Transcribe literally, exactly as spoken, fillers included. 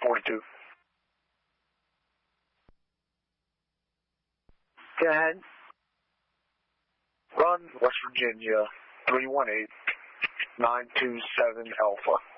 forty-two. Go ahead. Run, West Virginia, three one eight, nine two seven Alpha.